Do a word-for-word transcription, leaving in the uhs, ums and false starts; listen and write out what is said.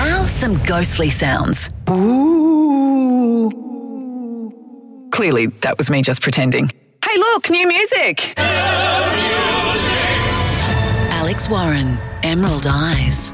Now some ghostly sounds. Ooh. Clearly, that was me just pretending. Hey, look, new music. Alex Warren, Emerald Eyes.